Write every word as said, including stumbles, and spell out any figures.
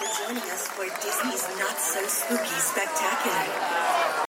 joining us for Disney's Not So Spooky Spectacular.